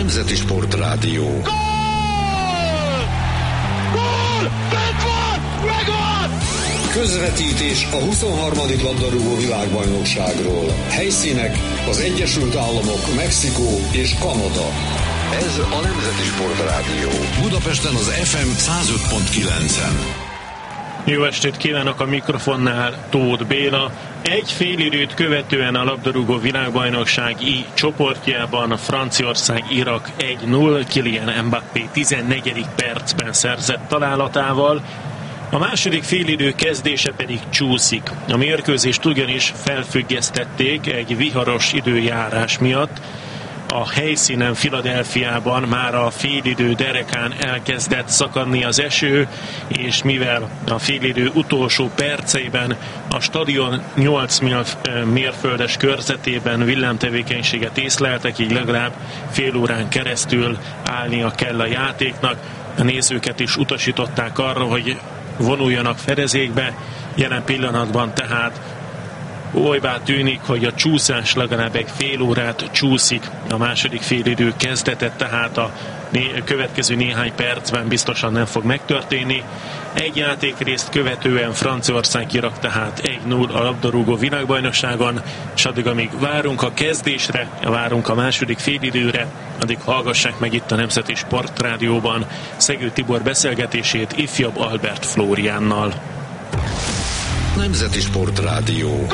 Nemzeti Sportrádió. Gól! Gól! Bent van! Megvan! Közvetítés a 23. labdarúgó világbajnokságról. Helyszínek az Egyesült Államok, Mexikó és Kanada. Ez a Nemzeti Sportrádió. Budapesten az FM 105.9-en. Jó estét kívánok, a mikrofonnál Tóth Béla. Egy félidőt követően a labdarúgó világbajnokság I csoportjában Franciaország-Irak 1-0, Kylian Mbappé 14. percben szerzett találatával. A második félidő kezdése pedig csúszik. A mérkőzést ugyanis felfüggesztették egy viharos időjárás miatt. A helyszínen Philadelphiában már a félidő derekán elkezdett szakadni az eső, és mivel a félidő utolsó perceiben a stadion 8 mérföldes körzetében villámtevékenységet észleltek, így legalább fél órán keresztül állnia kell a játéknak. A nézőket is utasították arra, hogy vonuljanak fedezékbe. Jelen pillanatban tehát olybá tűnik, hogy a csúszás legalább egy fél órát csúszik. A második félidő kezdetet, tehát a következő néhány percben biztosan nem fog megtörténni. Egy játékrészt követően Franciaország-Irak tehát 1-0 a labdarúgó világbajnokságon, és addig, amíg várunk a kezdésre, várunk a második félidőre, addig hallgassák meg itt a Nemzeti Sportrádióban Szegő Tibor beszélgetését ifjabb Albert Flóriánnal. Nemzeti Sportrádió.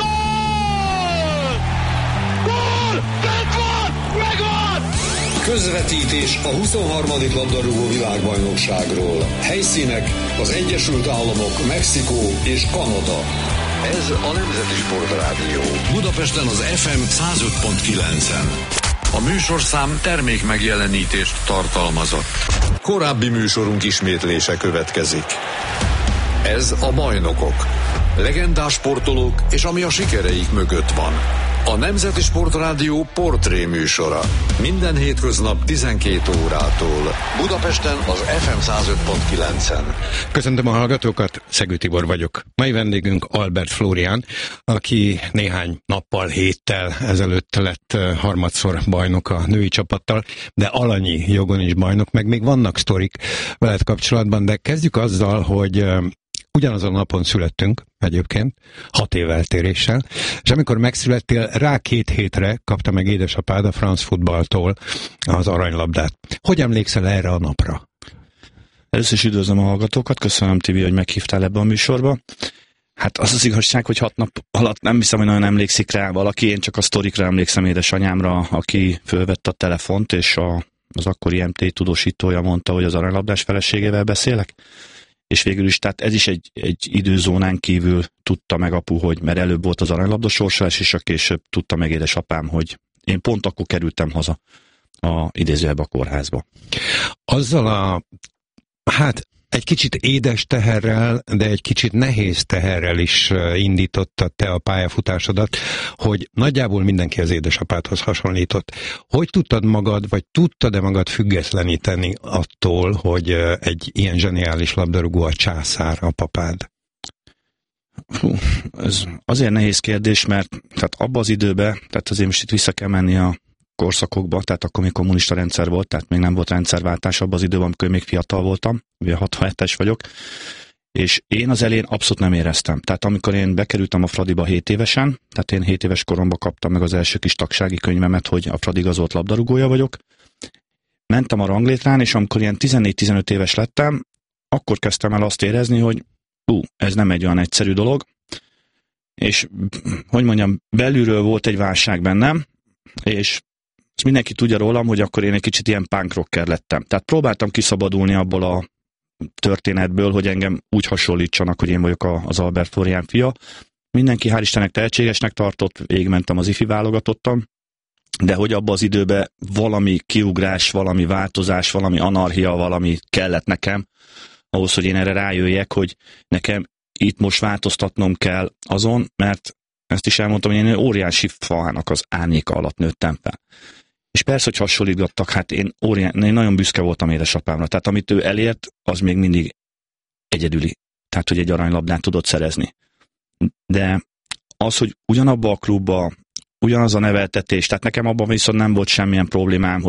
Közvetítés a 23. labdarúgó világbajnokságról. Helyszínek az Egyesült Államok, Mexikó és Kanada. Ez a Nemzeti Sportrádió. Budapesten az FM 105.9-en. A műsorszám termék megjelenítést tartalmazott. Korábbi műsorunk ismétlése következik. Ez a Bajnokok. Legendás sportolók és ami a sikereik mögött van. A Nemzeti Sportrádió portré műsora. Minden hétköznap 12 órától. Budapesten az FM 105.9-en. Köszöntöm a hallgatókat, Szegő Tibor vagyok. Mai vendégünk Albert Flórián, aki néhány nappal, héttel ezelőtt lett harmadszor bajnok a női csapattal, de alanyi jogon is bajnok, meg még vannak sztorik veled kapcsolatban, de kezdjük azzal, hogy ugyanazon a napon születtünk egyébként, 6 év eltéréssel, és amikor megszülettél, rá 2 hétre kapta meg édesapád a France Footballtól az aranylabdát. Hogy emlékszel erre a napra? Először is üdvözlöm a hallgatókat, köszönöm Tibi, hogy meghívtál ebbe a műsorba. Hát az az igazság, hogy 6 nap alatt nem hiszem, hogy nagyon emlékszik rá valaki, én csak a sztorikra emlékszem édesanyámra, aki fölvette a telefont, és az akkori MT tudósítója mondta, hogy az aranylabdás feleségével beszélek. És végül is, tehát ez is egy időzónán kívül tudta meg apu, hogy mert előbb volt az aranylabda sorsolás, és a később tudta meg édesapám, hogy én pont akkor kerültem haza idézőjebb a kórházba. Azzal egy kicsit édes teherrel, de egy kicsit nehéz teherrel is indítottad te a pályafutásodat, hogy nagyjából mindenki az édesapádhoz hasonlított. Hogy tudtad magad, vagy tudtad-e magad függetleníteni attól, hogy egy ilyen zseniális labdarúgó a császár, a papád? Ez azért nehéz kérdés, mert tehát abban az időben, tehát azért most itt vissza kell menni a korszakokba, tehát akkor még kommunista rendszer volt, tehát még nem volt rendszerváltás abban az időben, amikor még fiatal voltam, ugye 67-es vagyok, és én az elején abszolút nem éreztem. Tehát amikor én bekerültem a Fradiba 7 évesen, tehát én 7 éves koromban kaptam meg az első kis tagsági könyvemet, hogy a Fradi igazolt labdarúgója vagyok. Mentem a ranglétrán, és amikor ilyen 14-15 éves lettem, akkor kezdtem el azt érezni, hogy ez nem egy olyan egyszerű dolog, és hogy mondjam, belülről volt egy válság bennem, és ezt mindenki tudja rólam, hogy akkor én egy kicsit ilyen punk rocker lettem. Tehát próbáltam kiszabadulni abból a történetből, hogy engem úgy hasonlítsanak, hogy én vagyok az Albert Flórián fia. Mindenki hál' Istennek tehetségesnek tartott, végigmentem az ifi válogatottam, de hogy abban az időben valami kiugrás, valami változás, valami anarchia, valami kellett nekem, ahhoz, hogy én erre rájöjjek, hogy nekem itt most változtatnom kell azon, mert ezt is elmondtam, hogy én óriási faának az árnyéka alatt nőttem fel. És persze, hogy hasonlítgattak, hát én nagyon büszke voltam édesapámra. Tehát amit ő elért, az még mindig egyedüli. Tehát, hogy egy aranylabdát tudott szerezni. De az, hogy ugyanabba a klubba, ugyanaz a neveltetés, tehát nekem abban viszont nem volt semmilyen problémám, hogy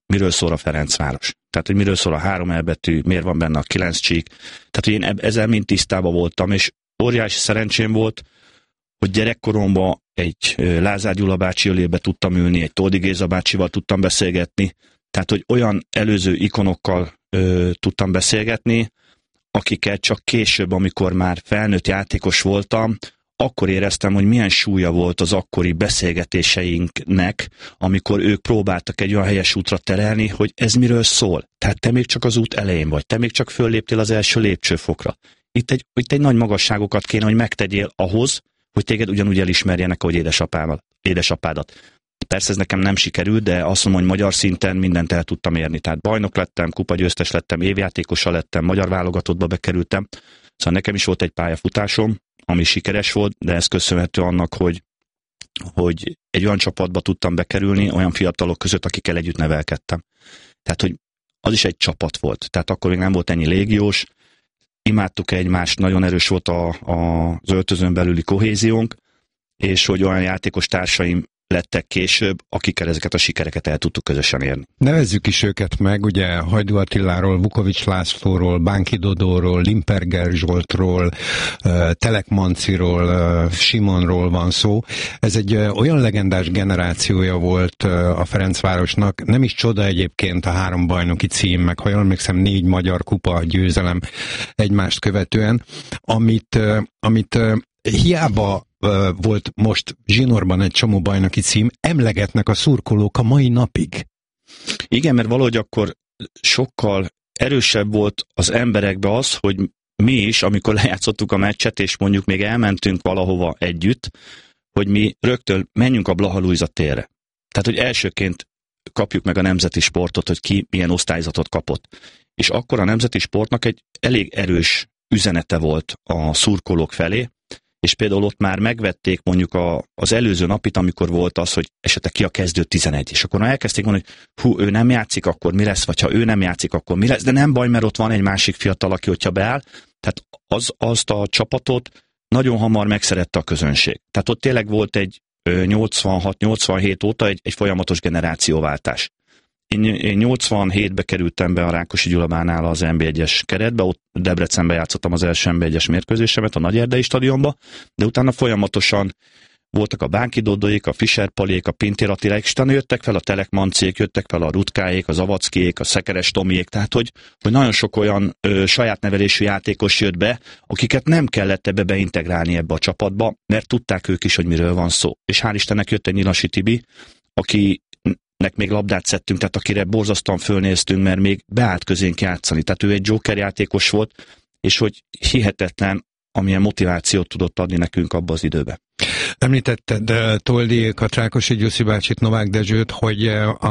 miről szól a Ferencváros. Tehát, hogy miről szól a 3 elbetű, miért van benne a 9 csík. Tehát, hogy én ezzel mind tisztában voltam, és óriási szerencsém volt, hogy gyerekkoromban egy Lázár Gyula bácsi ölébe tudtam ülni, egy Toldi Géza bácsival tudtam beszélgetni, tehát, hogy olyan előző ikonokkal tudtam beszélgetni, akiket csak később, amikor már felnőtt játékos voltam, akkor éreztem, hogy milyen súlya volt az akkori beszélgetéseinknek, amikor ők próbáltak egy olyan helyes útra terelni, hogy ez miről szól. Tehát te még csak az út elején vagy, te még csak fölléptél az első lépcsőfokra. Itt egy nagy magasságokat kéne, hogy megtegyél ahhoz, hogy téged ugyanúgy elismerjenek, ahogy édesapádat. Persze ez nekem nem sikerült, de azt mondom, hogy magyar szinten mindent el tudtam érni. Tehát bajnok lettem, kupagyőztes lettem, évjátékosa lettem, magyar válogatottba bekerültem. Szóval nekem is volt egy pályafutásom, ami sikeres volt, de ez köszönhető annak, hogy egy olyan csapatba tudtam bekerülni, olyan fiatalok között, akikkel együtt nevelkedtem. Tehát, hogy az is egy csapat volt. Tehát akkor még nem volt ennyi légiós, imádtuk egymást, nagyon erős volt az öltözön belüli kohéziónk, és hogy olyan játékos társaim lettek később, akikkel ezeket a sikereket el tudtuk közösen érni. Nevezzük is őket meg, ugye Hajdú Attiláról, Vukovics Lászlóról, Bánki Dodóról, Limperger Zsoltról, Telek Manciról, Simonról van szó. Ez egy olyan legendás generációja volt a Ferencvárosnak, nem is csoda egyébként a 3 bajnoki cím, meg ha jól emlékszem 4 magyar kupa győzelem egymást követően, amit hiába volt most zsinórban egy csomó bajnoki cím, emlegetnek a szurkolók a mai napig. Igen, mert valahogy akkor sokkal erősebb volt az emberekbe az, hogy mi is, amikor lejátszottuk a meccset, és mondjuk még elmentünk valahova együtt, hogy mi rögtön menjünk a Blaha Lujza térre. Tehát, hogy elsőként kapjuk meg a nemzeti sportot, hogy ki milyen osztályzatot kapott. És akkor a nemzeti sportnak egy elég erős üzenete volt a szurkolók felé, és például ott már megvették mondjuk az előző napit, amikor volt az, hogy esetleg ki a kezdő 11, és akkor elkezdték mondani, hogy ő nem játszik, akkor mi lesz, vagy ha ő nem játszik, akkor mi lesz, de nem baj, mert ott van egy másik fiatal, aki hogyha beáll, tehát azt a csapatot nagyon hamar megszerette a közönség. Tehát ott tényleg volt egy 86-87 óta egy folyamatos generációváltás. Én 87-be kerültem be a Rákosi Gyulabánál az NB1-es keretbe, ott Debrecenbe játszottam az első NB1-es mérkőzésemet a Nagyerdei stadionba, de utána folyamatosan voltak a Bánki Dodóék, a Fischer Palék, a Pintér Attiláék, és utána jöttek fel a Telek Manciék, jöttek fel a Rutkáék, a Zavackiék, a Szekeres Tomiék, tehát hogy nagyon sok olyan saját nevelésű játékos jött be, akiket nem kellett ebbe beintegrálni ebbe a csapatba, mert tudták ők is, hogy miről van szó. És hál' Istennek jött egy Nyilasi Tibi, akinek még labdát szedtünk, tehát akire borzasztóan fölnéztünk, mert még beállt közénk játszani. Tehát ő egy joker játékos volt, és hogy hihetetlen, amilyen motivációt tudott adni nekünk abba az időbe. Említetted Toldiékat, Rákosi Gyuszi bácsit, Novák Dezsőt, hogy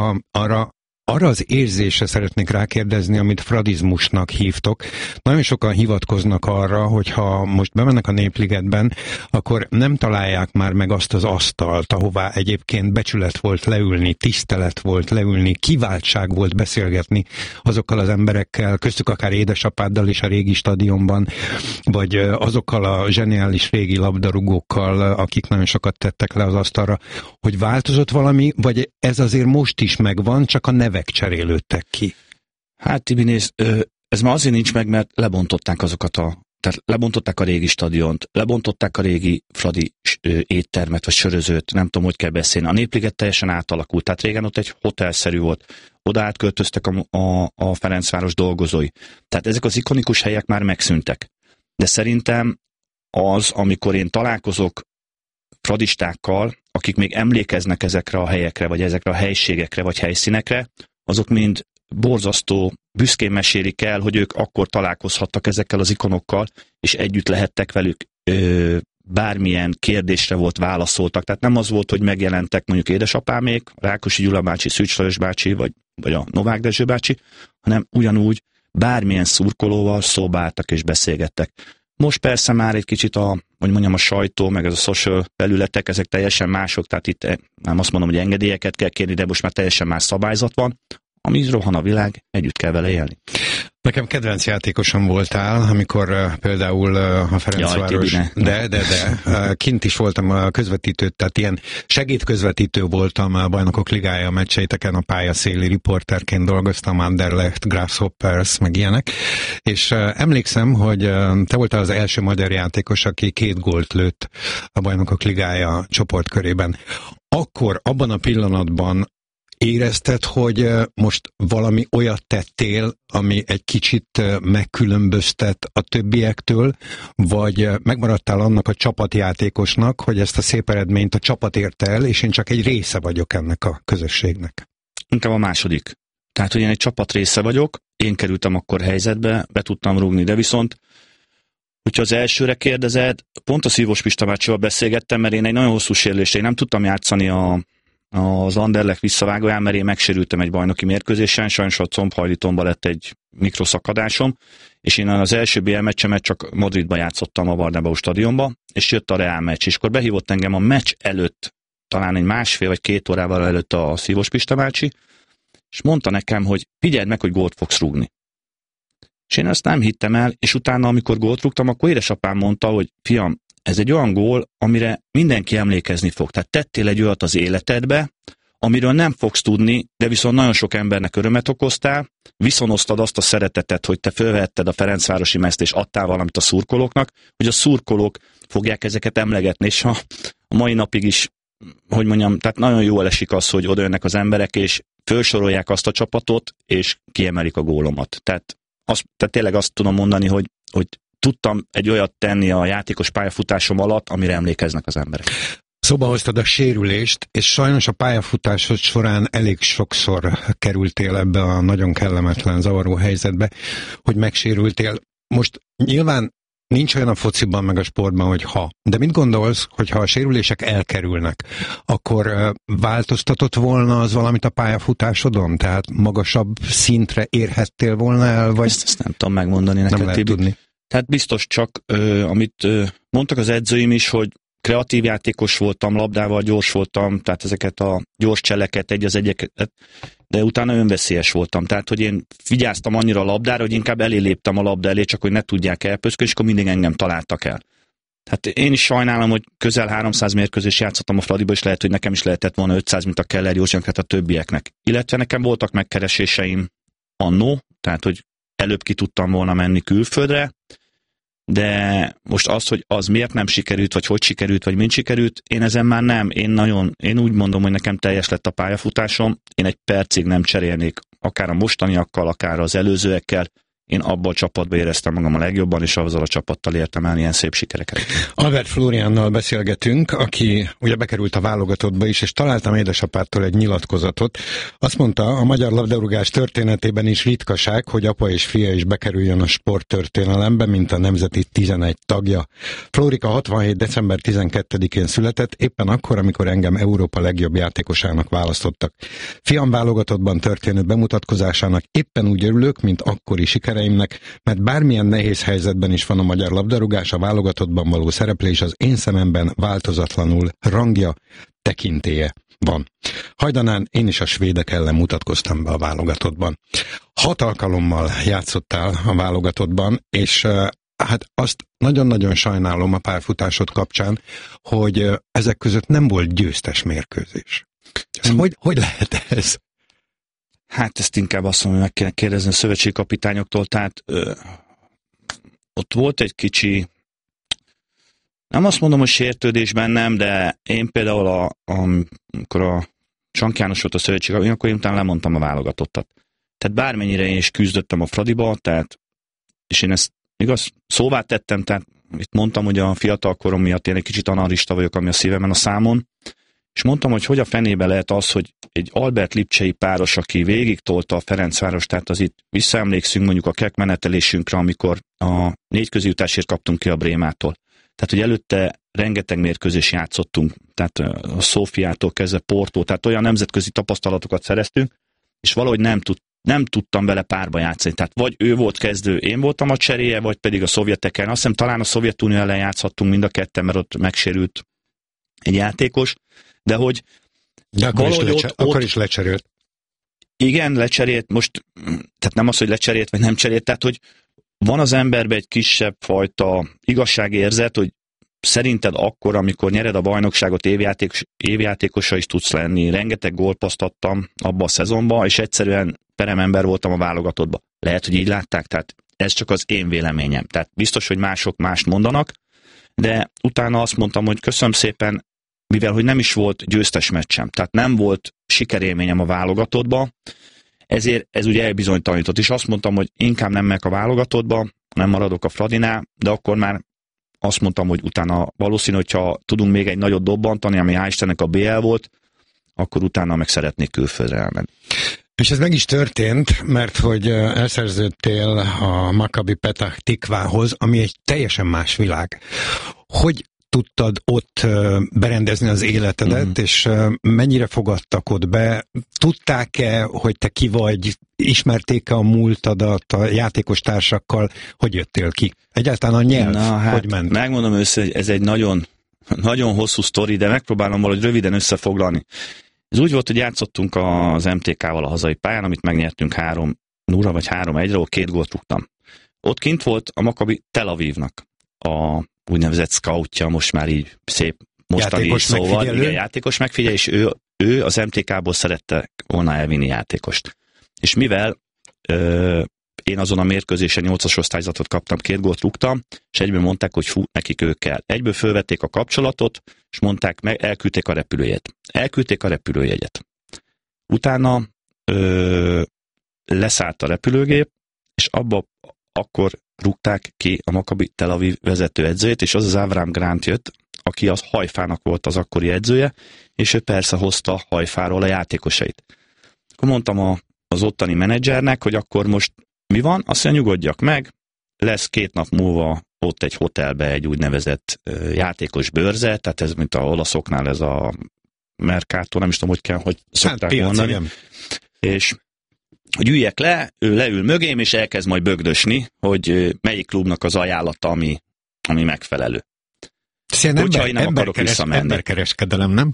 arra az érzésre szeretnék rákérdezni, amit fradizmusnak hívtok. Nagyon sokan hivatkoznak arra, hogy ha most bemennek a Népligetben, akkor nem találják már meg azt az asztalt, ahová egyébként becsület volt leülni, tisztelet volt leülni, kiváltság volt beszélgetni azokkal az emberekkel, köztük akár édesapáddal is a régi stadionban, vagy azokkal a zseniális régi labdarúgókkal, akik nagyon sokat tettek le az asztalra, hogy változott valami, vagy ez azért most is megvan, csak a nevek cserélődtek ki. Hát Tibi, nézd, ez már azért nincs meg, mert lebontották tehát lebontották a régi stadiont, lebontották a régi fradi éttermet, vagy sörözőt, nem tudom, hogy kell beszélni. A Népliget teljesen átalakult, tehát régen ott egy hotelszerű volt. Oda átköltöztek a Ferencváros dolgozói. Tehát ezek az ikonikus helyek már megszűntek. De szerintem az, amikor én találkozok fradistákkal, akik még emlékeznek ezekre a helyekre, vagy ezekre a helységekre, vagy helyszínekre, azok mind borzasztó büszkén mesélik el, hogy ők akkor találkozhattak ezekkel az ikonokkal, és együtt lehettek velük, bármilyen kérdésre volt válaszoltak. Tehát nem az volt, hogy megjelentek mondjuk édesapámék, Rákosi Gyula bácsi, Szűcs Lajos bácsi, vagy a Novák Dezső bácsi, hanem ugyanúgy bármilyen szurkolóval szóba álltak és beszélgettek. Most persze már egy kicsit a sajtó, meg ez a social felületek, ezek teljesen mások, tehát itt nem azt mondom, hogy engedélyeket kell kérni, de most már teljesen más szabályzat van, ami rohan a világ, együtt kell vele élni. Nekem kedvenc játékosom voltál, amikor például a Ferencváros, kint is voltam a közvetítő, tehát ilyen segédközvetítő voltam a Bajnokok Ligája meccseiteken, a pályaszéli riporterként dolgoztam, Anderlecht, Grasshoppers, meg ilyenek, és emlékszem, hogy te voltál az első magyar játékos, aki 2 gólt lőtt a Bajnokok Ligája csoportkörében. Akkor, abban a pillanatban érezted, hogy most valami olyat tettél, ami egy kicsit megkülönböztet a többiektől, vagy megmaradtál annak a csapatjátékosnak, hogy ezt a szép eredményt a csapat érte el, és én csak egy része vagyok ennek a közösségnek? Inkább a második. Tehát, hogy én egy csapat része vagyok, én kerültem akkor helyzetbe, be tudtam rúgni, de viszont, hogyha az elsőre kérdezed, pont a Szívós Pista bácsival beszélgettem, mert én egy nagyon hosszú sérülésre, én nem tudtam játszani az Anderlecht visszavágóján, mert én megsérültem egy bajnoki mérkőzésen, sajnos a combhajlítomban lett egy mikroszakadásom, és én az első BL meccsemet csak Madridba játszottam a Bernabéu stadionba, és jött a Real meccs, és akkor behívott engem a meccs előtt, talán egy 1,5 vagy 2 órával előtt a Szívós Pista bácsi, és mondta nekem, hogy figyeld meg, hogy gólt fogsz rúgni. És én azt nem hittem el, és utána, amikor gólt rúgtam, akkor édesapám mondta, hogy fiam, ez egy olyan gól, amire mindenki emlékezni fog. Tehát tettél egy olyat az életedbe, amiről nem fogsz tudni, de viszont nagyon sok embernek örömet okoztál, viszonoztad azt a szeretetet, hogy te fölvehetted a Ferencvárosi mezt, és adtál valamit a szurkolóknak, hogy a szurkolók fogják ezeket emlegetni, és a mai napig is, hogy mondjam, tehát nagyon jól esik az, hogy odajönnek az emberek, és felsorolják azt a csapatot, és kiemelik a gólomat. Tehát tényleg azt tudom mondani, hogy tudtam egy olyat tenni a játékos pályafutásom alatt, amire emlékeznek az emberek. Szóba hoztad a sérülést, és sajnos a pályafutásod során elég sokszor kerültél ebbe a nagyon kellemetlen, zavaró helyzetbe, hogy megsérültél. Most nyilván nincs olyan a fociban meg a sportban, hogy de mit gondolsz, hogyha a sérülések elkerülnek, akkor változtatott volna az valamit a pályafutásodon? Tehát magasabb szintre érhettél volna el? Vagy ezt nem tudom megmondani neked, nem lehet tudni. Tehát biztos csak, amit mondtak az edzőim is, hogy kreatív játékos voltam, labdával gyors voltam, tehát ezeket a gyors cseleket, egy az egyeket, de utána önveszélyes voltam. Tehát, hogy én vigyáztam annyira a labdára, hogy inkább elé léptem a labda elé, csak hogy ne tudják elpöszkölni, és akkor mindig engem találtak el. Tehát én is sajnálom, hogy közel 300 mérkőzést játszottam a Fradiba, és lehet, hogy nekem is lehetett volna 500, mint a Keller Józsinak, tehát a többieknek. Illetve nekem voltak megkereséseim annó, tehát, hogy előbb ki tudtam volna menni külföldre, de most az, hogy az miért nem sikerült, vagy hogy sikerült, vagy mint sikerült, én ezen már nem. Én úgy mondom, hogy nekem teljes lett a pályafutásom, én egy percig nem cserélnék, akár a mostaniakkal, akár az előzőekkel. Én abban a csapatban éreztem magam a legjobban, és azzal a csapattal értem el ilyen szép sikereket. Albert Flóriánnal beszélgetünk, aki ugye bekerült a válogatottba is, és találtam édesapától egy nyilatkozatot. Azt mondta, a magyar labdarúgás történetében is ritkaság, hogy apa és fia is bekerüljön a sporttörténelembe, mint a nemzeti 11 tagja. Flórika 67. december 12-én született, éppen akkor, amikor engem Európa legjobb játékosának választottak. Fiam válogatottban történő bemutatkozásának éppen úgy örülök, mint akkori sikereimnek, mert bármilyen nehéz helyzetben is van a magyar labdarúgás, a válogatottban való szereplés az én szememben változatlanul rangja, tekintélye van. Hajdanán én is a svédek ellen mutatkoztam be a válogatottban. 6 alkalommal játszottál a válogatottban, és hát azt nagyon-nagyon sajnálom a pályafutásod kapcsán, hogy ezek között nem volt győztes mérkőzés. Hogy lehet ez? Hát ezt inkább azt mondom, hogy meg kéne kérdezni a szövetségi kapitányoktól, tehát ott volt egy kicsi, nem azt mondom, hogy sértődés bennem, de én például amikor a Csank János volt a szövetségi kapitány, akkor én utána lemondtam a válogatottat. Tehát bármennyire én is küzdöttem a Fradiba, tehát, és én ezt igaz, szóvá tettem, tehát itt mondtam, hogy a fiatal korom miatt én egy kicsit analista vagyok, ami a szívemen a számon, és mondtam, hogy a fenébe lehet az, hogy egy Albert Lipcsei páros, aki végig tolta a Ferencváros, tehát az itt visszaemlékszünk mondjuk a KEK menetelésünkre, amikor a 4 közéjutásért kaptunk ki a Brémától. Tehát, hogy előtte rengeteg mérkőzés játszottunk, tehát a Szófiától kezdve Portó, tehát olyan nemzetközi tapasztalatokat szereztünk, és valahogy nem tudtam vele párba játszani. Tehát vagy ő volt kezdő, én voltam a cseréje, vagy pedig a szovjeteken. Azt hiszem talán a Szovjetunió ellen játszhattunk mind a ketten, mert ott megsérült egy játékos, de hogy akkor is lecserélt. Igen, lecserélt, most, tehát nem az, hogy lecserélt, vagy nem cserélt, tehát, hogy van az emberben egy kisebb fajta igazságérzet, hogy szerinted akkor, amikor nyered a bajnokságot, évjátékosa is tudsz lenni. Rengeteg gólpaszt adtam abba a szezonban, és egyszerűen peremember voltam a válogatottban. Lehet, hogy így látták, tehát ez csak az én véleményem. Tehát biztos, hogy mások mást mondanak, de utána azt mondtam, hogy köszönöm szépen, mivel hogy nem is volt győztes meccsem, tehát nem volt sikerélményem a válogatottba, ezért ez ugye elbizonytalanított, és azt mondtam, hogy inkább nem megyek a válogatottba, nem maradok a Fradinál, de akkor már azt mondtam, hogy utána valószínű, hogyha tudunk még egy nagyot dobbantani, ami hál' Istennek a BL volt, akkor utána meg szeretnék külföldre elmenni. És ez meg is történt, mert hogy elszerződtél a Maccabi Petach Tikvához, ami egy teljesen más világ. Hogy tudtad ott berendezni az életedet, és mennyire fogadtak ott be? Tudták-e, hogy te ki vagy? Ismerték-e a múltadat a játékos társakkal? Hogy jöttél ki? Egyáltalán a nyelv, hogy ment? Megmondom össze, hogy ez egy nagyon, nagyon hosszú sztori, de megpróbálom valahogy röviden összefoglalni. Ez úgy volt, hogy játszottunk az MTK-val a hazai pályán, amit megnyertünk 3-0 vagy 3-1-re, ahol 2 gólt rúgtam. Ott kint volt a Maccabi Tel Avivnak a úgynevezett scoutja, most már így szép mostani szóval. Igen, játékos megfigyelő, és ő az MTK-ból szerette volna elvinni játékost. És mivel én azon a mérkőzésen 8-as osztályzatot kaptam, 2 gólt rúgtam, és egyből mondták, hogy fú, nekik ők kell. Egyből fölvették a kapcsolatot, és mondták meg, elküldték a repülőjegyet. Elküldték a repülőjegyet. Utána leszállt a repülőgép, és akkor rúgták ki a Maccabi Tel Aviv vezetőedzőjét, és az Avram Grant jött, aki az Hajfának volt az akkori edzője, és ő persze hozta Hajfáról a játékosait. Akkor mondtam az ottani menedzsernek, hogy akkor most mi van? Azt mondja, nyugodjak meg, lesz 2 nap múlva ott egy hotelbe egy úgynevezett játékos bőrze, tehát ez mint a olaszoknál ez a Mercato, nem is tudom, hogy szokták mondani. Igen. És hogy üljek le, ő leül mögém, és elkezd majd bögdösni, hogy melyik klubnak az ajánlata, ami megfelelő. Hogyha én nem akarok visszamenni. Emberkereskedelem, nem?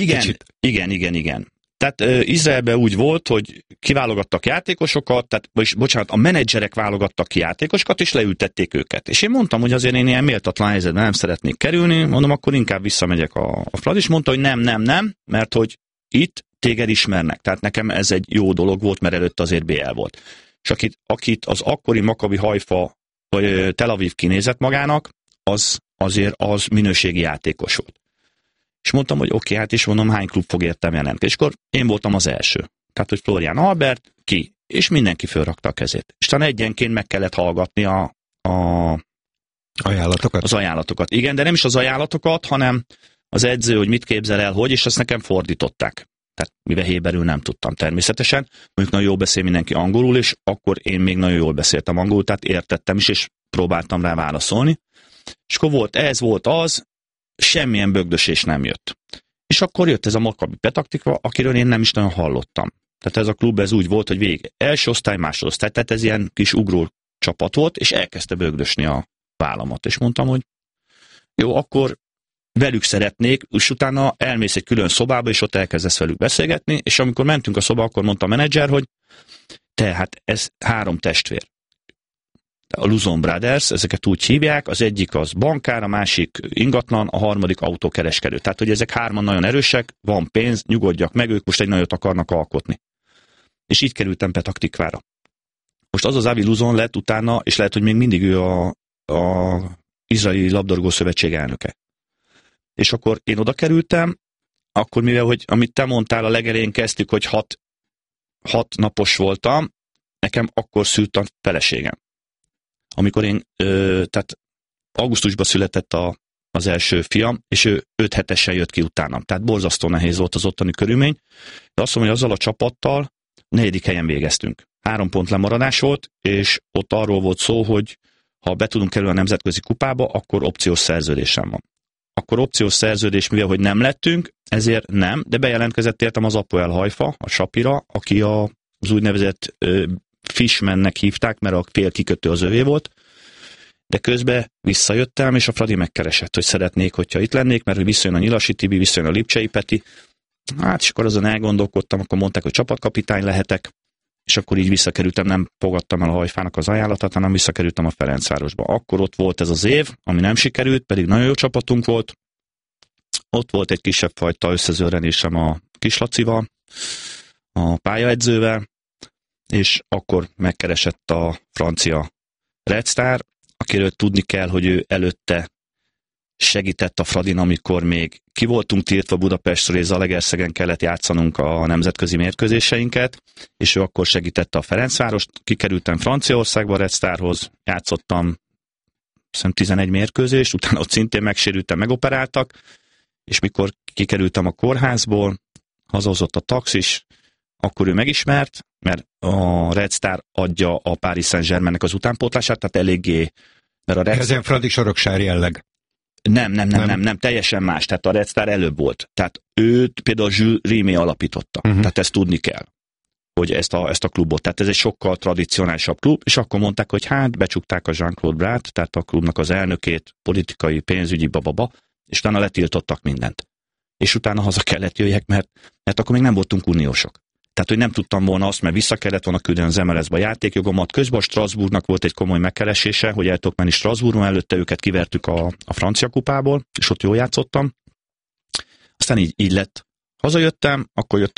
Igen. Tehát Izraelben úgy volt, hogy kiválogattak játékosokat, a menedzserek válogattak ki játékosokat, és leültették őket. És én mondtam, hogy azért én ilyen méltatlan helyzetben nem szeretnék kerülni, mondom, akkor inkább visszamegyek a Fradi, és mondta, hogy nem, mert hogy itt téged ismernek. Tehát nekem ez egy jó dolog volt, mert előtt azért BL volt. És akit az akkori Maccabi Haifa vagy Tel Aviv kinézett magának, az minőségi játékos volt. És mondtam, hogy oké, hát is mondom, hány klub fog értem jelentkezni. És akkor én voltam az első. Tehát, hogy Florian Albert, ki. És mindenki fölrakta a kezét. És talán egyenként meg kellett hallgatni ajánlatokat. Az ajánlatokat. Igen, de nem is az ajánlatokat, hanem az edző, hogy mit képzel el, hogy, és azt nekem fordították. Tehát mivel héberül nem tudtam természetesen. Mondjuk nagyon jól beszél mindenki angolul, és akkor én még nagyon jól beszéltem angolul, tehát értettem is, és próbáltam rá válaszolni. És akkor volt az, semmilyen bögdösés nem jött. És akkor jött ez a Maccabi Petach Tikva, akiről én nem is nagyon hallottam. Tehát ez a klub ez úgy volt, hogy végig első osztály, másodosztály, tehát ez ilyen kis ugró csapat volt, és elkezdte bögdösni a vállamat. És mondtam, hogy jó, akkor velük szeretnék, és utána elmész egy külön szobába, és ott elkezdesz velük beszélgetni, és amikor mentünk a szobába, akkor mondta a menedzser, hogy hát ez 3 testvér. A Luzon Brothers, ezeket úgy hívják, az egyik az bankár, a másik ingatlan, a harmadik autókereskedő. Tehát, hogy ezek 3 nagyon erősek, van pénz, nyugodjak meg, ők most egy nagyot akarnak alkotni. És így kerültem Petach Tikvára. Most az Avi Luzon lett utána, és lehet, hogy még mindig ő a Izraeli Labdarúgó Szövetség elnöke. És akkor én oda kerültem, akkor mivel, hogy amit te mondtál, a legelején kezdtük, hogy 6 napos voltam, nekem akkor szült a feleségem. Amikor én, tehát augusztusban született az első fiam, és ő 5 hetesen jött ki utánam. Tehát borzasztó nehéz volt az ottani körülmény. De azt mondom, hogy azzal a csapattal 4. helyen végeztünk. 3 pont lemaradás volt, és ott arról volt szó, hogy ha be tudunk kerülni a nemzetközi kupába, akkor opciós szerződésem van. Akkor opciós szerződés, mivel hogy nem lettünk, ezért nem, de bejelentkezett értem az Apoel Haifa, a Sapira, aki az úgynevezett Fishmannek hívták, mert a fél kikötő az övé volt, de közben visszajöttem, és a Fradi megkeresett, hogy szeretnék, hogyha itt lennék, mert hogy visszajön a Nyilasi Tibi, visszajön a Lipcsei Peti, Hát, és akkor azon elgondolkodtam, akkor mondták, hogy csapatkapitány lehetek, és akkor így visszakerültem, nem fogadtam el a Hajfának az ajánlatát, hanem visszakerültem a Ferencvárosba. Akkor ott volt ez az év, ami nem sikerült, pedig nagyon jó csapatunk volt. Ott volt egy kisebb fajta összezörrenésem a Kislacival, a pályaedzővel, és akkor megkeresett a francia Red Star, akiről tudni kell, hogy ő előtte segített a Fradin, amikor még ki voltunk tiltva Budapestről, és Zalaegerszegen kellett játszanunk a nemzetközi mérkőzéseinket, és ő akkor segítette a Ferencvárost. Kikerültem Franciaországba a Red Starhoz, játszottam 11 mérkőzést, utána ott szintén megsérültem, megoperáltak, és mikor kikerültem a kórházból, hazahozott a taxis, akkor ő megismert, mert a Red Star adja a Paris Saint-Germainnek az utánpótlását, tehát eléggé... Ez ilyen Fradi Sorokság jelleg. Nem, teljesen más, tehát a Red Star előbb volt. Tehát őt például Jules Rimet alapította, tehát ezt tudni kell, hogy ezt a klubot, tehát ez egy sokkal tradicionálisabb klub, és akkor mondták, hogy hát becsukták a Jean-Claude Brát, tehát a klubnak az elnökét, politikai, pénzügyi bababa, és utána letiltottak mindent. És utána haza kellett jöjjek, mert akkor még nem voltunk uniósok. Tehát, hogy nem tudtam volna azt, mert vissza kellett volna küldeni az MLS-be a játékjogomat. Közben a Strasbourgnak volt egy komoly megkeresése, hogy el tudok menni Strasbourgba, előtte őket kivertük a francia kupából, és ott jól játszottam. Aztán így lett. Hazajöttem, akkor jött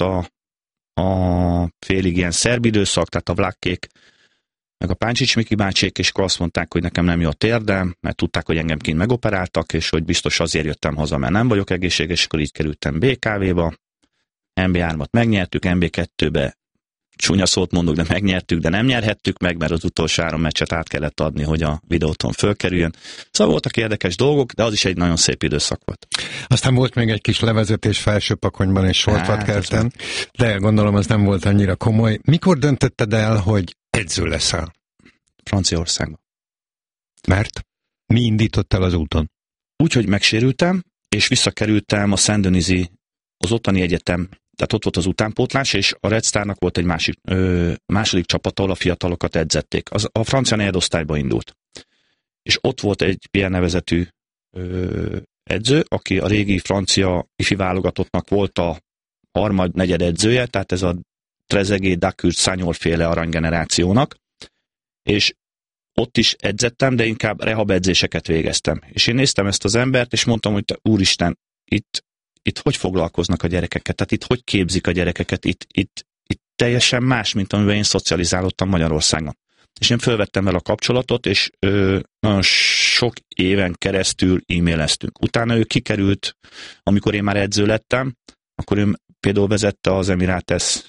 a félig ilyen szerb időszak, tehát a Vlákkék, meg a Páncsics Miki bácsék, és akkor azt mondták, hogy nekem nem jó a térdem, mert tudták, hogy engem kint megoperáltak, és hogy biztos azért jöttem haza, mert nem vagyok egészséges, és akkor így kerültem BKV-ba. MB3-at megnyertük, MB2-be csúnya szót mondok, de megnyertük, de nem nyerhettük meg, mert az utolsó 3 meccset át kellett adni, hogy a videóton fölkerüljön. Szóval voltak érdekes dolgok, de az is egy nagyon szép időszak volt. Aztán volt még egy kis levezetés Felsőpakonyban és Sortvatkerten, de gondolom ez nem volt annyira komoly. Mikor döntötted el, hogy edző leszel? Franciaországban. Mert? Mi indított el az úton? Úgy, hogy megsérültem, és visszakerültem a Saint-Denis-i, az ottani egyetem, tehát ott volt az utánpótlás, és a Red Starnak volt egy második csapat, ahol a fiatalokat edzették. A francia negyedosztályba indult. És ott volt egy ilyen nevezetű edző, aki a régi francia ifi válogatottnak volt a harmad-negyed edzője, tehát ez a Trezeguet, Dacourt, Sagnol féle aranygenerációnak, és ott is edzettem, de inkább rehab edzéseket végeztem. És én néztem ezt az embert, és mondtam, hogy te, úristen, itt hogy foglalkoznak a gyerekeket, tehát itt hogy képzik a gyerekeket, itt teljesen más, mint amiben én szocializálódtam Magyarországon. És én fölvettem vele a kapcsolatot, és nagyon sok éven keresztül e-maileztünk. Utána ő kikerült, amikor én már edző lettem, akkor ő például vezette az Emirates,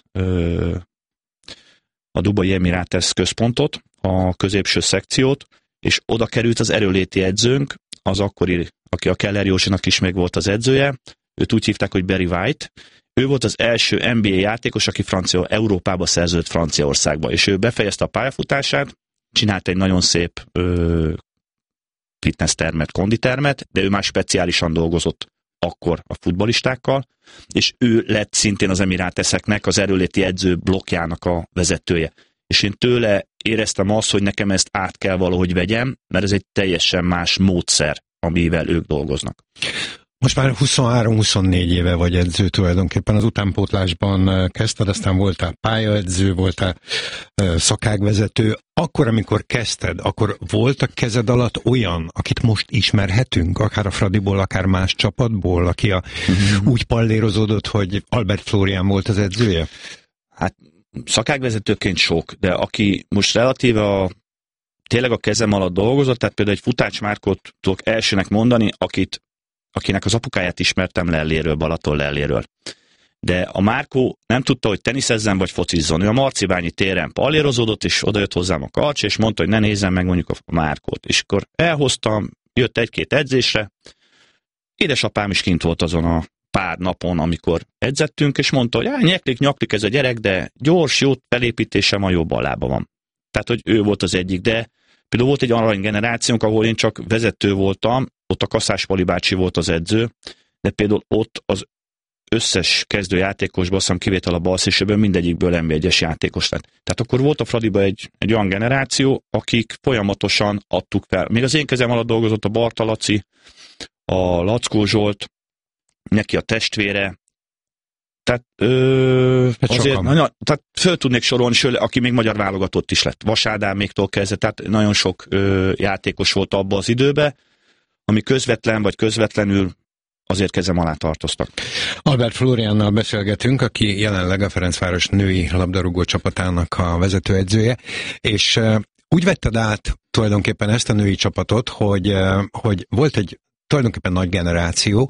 a Dubai Emirates központot, a középső szekciót, és oda került az erőléti edzőnk, az akkori, aki a Keller Józsinak is meg volt az edzője, őt úgy hívták, hogy Barry White. Ő volt az első NBA játékos, aki Európába szerződött Franciaországba, és ő befejezte a pályafutását, csinált egy nagyon szép fitnesstermet, konditermet, de ő már speciálisan dolgozott akkor a futballistákkal, és ő lett szintén az Emiráteseknek az erőléti edző blokkjának a vezetője. És én tőle éreztem azt, hogy nekem ezt át kell valahogy vegyem, mert ez egy teljesen más módszer, amivel ők dolgoznak. Most már 23-24 éve vagy edző tulajdonképpen, az utánpótlásban kezdted, aztán voltál pályaedző, voltál szakágvezető. Akkor, amikor kezdted, akkor volt a kezed alatt olyan, akit most ismerhetünk, akár a Fradiból, akár más csapatból, aki úgy pallérozódott, hogy Albert Flórián volt az edzője? Hát szakágvezetőként sok, de aki most relatíve tényleg a kezem alatt dolgozott, tehát például egy Futács Márkot tudok elsőnek mondani, akinek az apukáját ismertem Lelléről, Balaton Lelléről. De a Márkó nem tudta, hogy teniszezzen vagy focizzon. Ő a Marcibányi téren pallérozódott, és odajött hozzám a Karcs, és mondta, hogy ne nézzem meg mondjuk a Márkót. És akkor elhoztam, jött egy-két edzésre. Édesapám is kint volt azon a pár napon, amikor edzettünk, és mondta, hogy nyaklik ez a gyerek, de gyors, jó felépítése, a jobb lába van. Tehát, hogy ő volt az egyik, de például volt egy arany generációnk, ahol én csak vezető voltam, ott a Kaszás Pali bácsi volt az edző, de például ott az összes kezdőjátékosból, azt hiszem kivétel a balszélsőből, mindegyikből NB1-es játékos lett. Tehát akkor volt a Fradiba egy olyan generáció, akik folyamatosan adtuk fel. Még az én kezem alatt dolgozott a Barta Laci, a Lackó Zsolt, neki a testvére, Tehát azért tehát föl tudnék sorolni, aki még magyar válogatott is lett. Vas Ádáméktól kezdve, tehát nagyon sok játékos volt abban az időben, ami közvetlen vagy közvetlenül azért kezem alá tartoztak. Albert Flóriánnal beszélgetünk, aki jelenleg a Ferencváros női labdarúgó csapatának a vezetőedzője, és úgy vetted át tulajdonképpen ezt a női csapatot, hogy volt egy tulajdonképpen nagy generáció,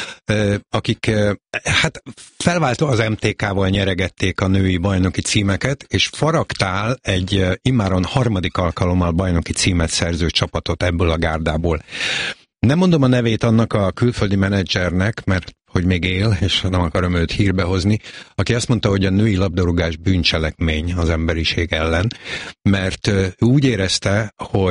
akik hát felváltva az MTK-val nyeregették a női bajnoki címeket, és faragtál egy immáron harmadik alkalommal bajnoki címet szerző csapatot ebből a gárdából. Nem mondom a nevét annak a külföldi menedzsernek, mert hogy még él, és nem akarom őt hírbe hozni, aki azt mondta, hogy a női labdarúgás bűncselekmény az emberiség ellen, mert úgy érezte,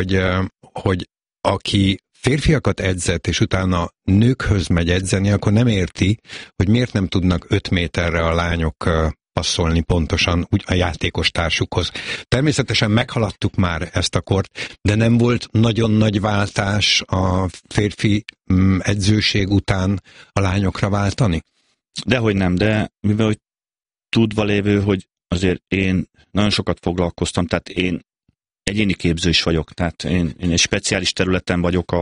hogy aki férfiakat edzett, és utána nőkhöz megy edzeni, akkor nem érti, hogy miért nem tudnak 5 méterre a lányok passzolni pontosan úgy a játékos társukhoz. Természetesen meghaladtuk már ezt a kort, de nem volt nagyon nagy váltás a férfi edzőség után a lányokra váltani? Dehogy nem, de mivel hogy tudva lévő, hogy azért én nagyon sokat foglalkoztam, tehát én egyéni képző is vagyok, tehát én egy speciális területen vagyok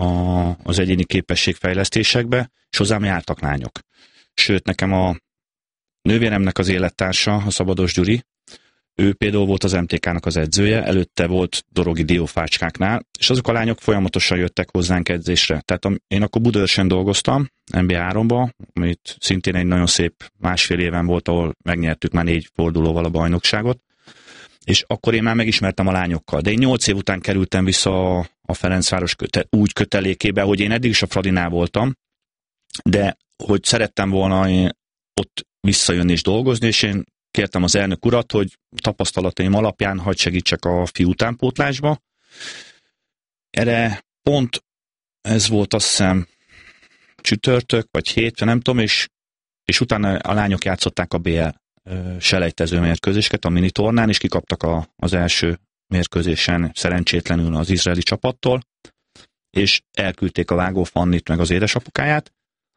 az egyéni képességfejlesztésekbe, és hozzám jártak lányok. Sőt, nekem a nővéremnek az élettársa, a Szabados Gyuri, ő például volt az MTK-nak az edzője, előtte volt Dorogi Diófácskáknál, és azok a lányok folyamatosan jöttek hozzánk edzésre. Tehát én akkor Budaörsön dolgoztam, NBA3-ba, amit szintén egy nagyon szép másfél éven volt, ahol megnyertük már 4 fordulóval a bajnokságot, és akkor én már megismertem a lányokkal. De én 8 év után kerültem vissza a Ferencváros úgy kötelékébe, hogy én eddig is a Fradinál voltam, de hogy szerettem volna ott visszajönni és dolgozni, és én kértem az elnök urat, hogy tapasztalataim alapján hadd segítsek a fiú utánpótlásba. Erre pont ez volt, azt hiszem, csütörtök, vagy hétfő, nem tudom, és utána a lányok játszották a BL selejtező mérkőzéseket a mini tornán, és kikaptak az első mérkőzésen szerencsétlenül az izraeli csapattól, és elküldték a Vágó Fannit meg az édesapukáját,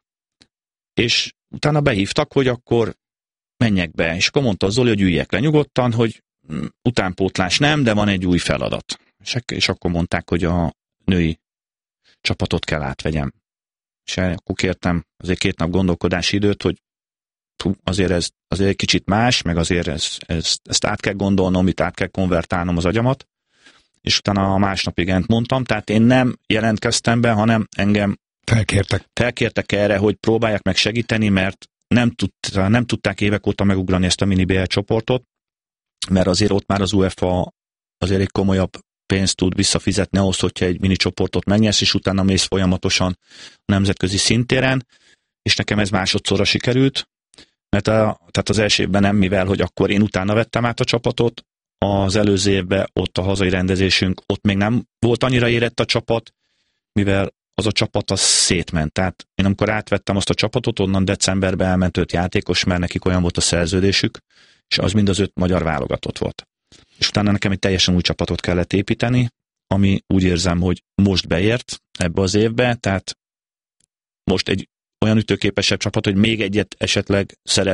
és utána behívtak, hogy akkor menjek be, és akkor mondta Zoli, hogy üljek le nyugodtan, hogy utánpótlás nem, de van egy új feladat. És akkor mondták, hogy a női csapatot kell átvegyem. És akkor kértem azért 2 nap gondolkodási időt, hogy azért ez azért egy kicsit más, meg azért ezt át kell gondolnom, itt át kell konvertálnom az agyamat, és utána a másnap igent mondtam, tehát én nem jelentkeztem be, hanem engem felkértek erre, hogy próbálják meg segíteni, mert nem tudták évek óta megugrani ezt a mini BL csoportot, mert azért ott már az UEFA azért egy komolyabb pénzt tud visszafizetni ahhoz, hogyha egy mini csoportot megnyersz, és utána mész folyamatosan a nemzetközi szintéren, és nekem ez másodszorra sikerült, mert tehát az első évben nem, mivel hogy akkor én utána vettem át a csapatot, az előző évben ott a hazai rendezésünk, ott még nem volt annyira érett a csapat, mivel az a csapat az szétment. Tehát én amikor átvettem azt a csapatot, onnan decemberben elment 5 játékos, mert nekik olyan volt a szerződésük, és az mind az 5 magyar válogatott volt. És utána nekem egy teljesen új csapatot kellett építeni, ami úgy érzem, hogy most beért ebbe az évbe, tehát most egy olyan ütőképesebb csapat, hogy még egyet esetleg